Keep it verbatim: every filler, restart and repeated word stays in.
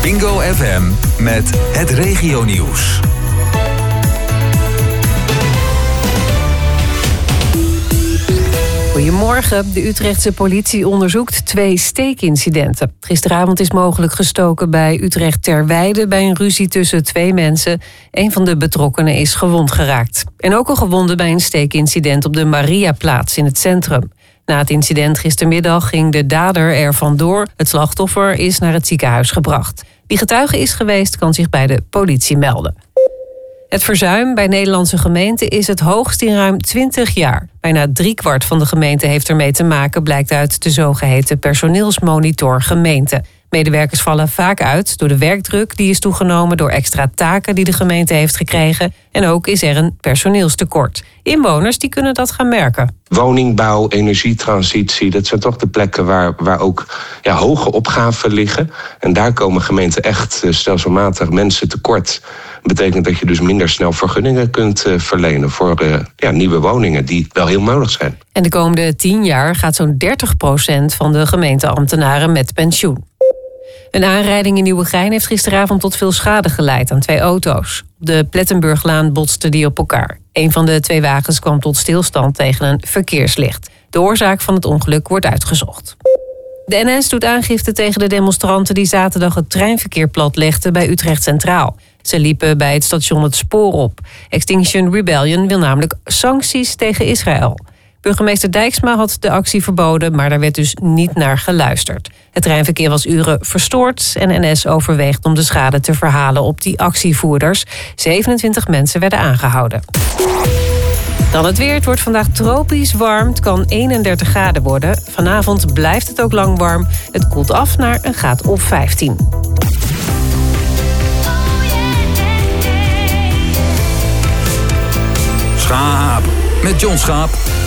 Bingo F M met het regionieuws. Goedemorgen. De Utrechtse politie onderzoekt twee steekincidenten. Gisteravond is mogelijk gestoken bij Utrecht Terweide bij een ruzie tussen twee mensen. Een van de betrokkenen is gewond geraakt. En ook een gewonde bij een steekincident op de Mariaplaats in het centrum. Na het incident gistermiddag ging de dader er vandoor. Het slachtoffer is naar het ziekenhuis gebracht. Wie getuige is geweest, kan zich bij de politie melden. Het verzuim bij Nederlandse gemeenten is het hoogst in ruim twintig jaar. Bijna driekwart van de gemeenten heeft ermee te maken, blijkt uit de zogeheten personeelsmonitor gemeente. Medewerkers vallen vaak uit door de werkdruk die is toegenomen door extra taken die de gemeente heeft gekregen. En ook is er een personeelstekort. Inwoners die kunnen dat gaan merken. Woningbouw, energietransitie, dat zijn toch de plekken waar, waar ook ja, hoge opgaven liggen. En daar komen gemeenten echt uh, stelselmatig mensen tekort. Dat betekent dat je dus minder snel vergunningen kunt uh, verlenen voor uh, ja, nieuwe woningen die wel heel nodig zijn. En de komende tien jaar gaat zo'n dertig procent van de gemeenteambtenaren met pensioen. Een aanrijding in Nieuwegein heeft gisteravond tot veel schade geleid aan twee auto's. Op de Plettenburglaan botsten die op elkaar. Een van de twee wagens kwam tot stilstand tegen een verkeerslicht. De oorzaak van het ongeluk wordt uitgezocht. De N S doet aangifte tegen de demonstranten die zaterdag het treinverkeer platlegden bij Utrecht Centraal. Ze liepen bij het station het spoor op. Extinction Rebellion wil namelijk sancties tegen Israël. Burgemeester Dijksma had de actie verboden, maar daar werd dus niet naar geluisterd. Het treinverkeer was uren verstoord en N S overweegt om de schade te verhalen op die actievoerders. zevenentwintig mensen werden aangehouden. Dan het weer. Het wordt vandaag tropisch warm. Het kan eenendertig graden worden. Vanavond blijft het ook lang warm. Het koelt af naar een graad of vijftien. Schaap met John Schaap.